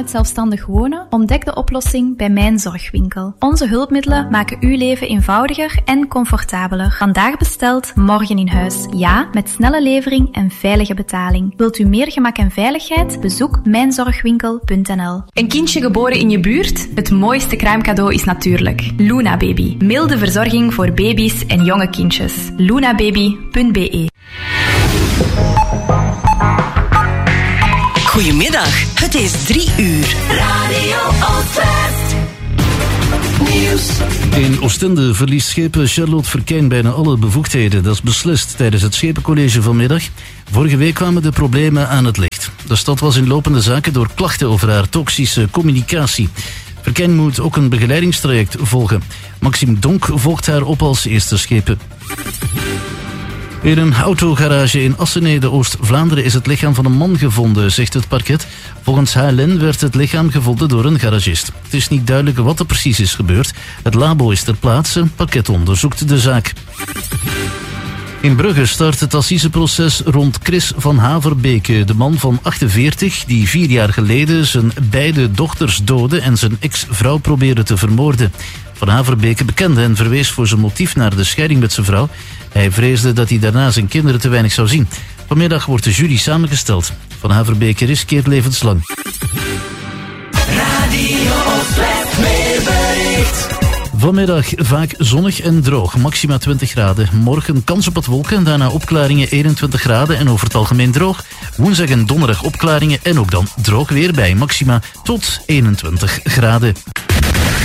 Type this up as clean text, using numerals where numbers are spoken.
met zelfstandig wonen? Ontdek de oplossing bij Mijn Zorgwinkel. Onze hulpmiddelen maken uw leven eenvoudiger en comfortabeler. Vandaag besteld, morgen in huis. Ja, met snelle levering en veilige betaling. Wilt u meer gemak en veiligheid? Bezoek mijnzorgwinkel.nl. Een kindje geboren in je buurt? Het mooiste kruimcadeau is natuurlijk Luna Baby. Milde verzorging voor baby's en jonge kindjes. lunababy.be. Goedemiddag, het is 3 uur. Radio Oostwest. Nieuws. In Oostende verliest schepen Charlotte Verkijn bijna alle bevoegdheden. Dat is beslist tijdens het schepencollege vanmiddag. Vorige week kwamen de problemen aan het licht. De stad was in lopende zaken door klachten over haar toxische communicatie. Verkijn moet ook een begeleidingstraject volgen. Maxime Donk volgt haar op als eerste schepen. In een autogarage in Assenede, Oost-Vlaanderen, is het lichaam van een man gevonden, zegt het parket. Volgens HLN werd het lichaam gevonden door een garagist. Het is niet duidelijk wat er precies is gebeurd. Het labo is ter plaatse, het parket onderzoekt de zaak. In Brugge start het assiseproces rond Chris van Haverbeke, de man van 48 die 4 jaar geleden zijn beide dochters doodde en zijn ex-vrouw probeerde te vermoorden. Van Haverbeke bekende en verwees voor zijn motief naar de scheiding met zijn vrouw. Hij vreesde dat hij daarna zijn kinderen te weinig zou zien. Vanmiddag wordt de jury samengesteld. Van Haverbeke riskeert levenslang. Radio Oostwest weerbericht. Vanmiddag vaak zonnig en droog, maxima 20 graden. Morgen kans op wat wolken en daarna opklaringen 21 graden en over het algemeen droog. Woensdag en donderdag opklaringen en ook dan droog weer bij maxima tot 21 graden.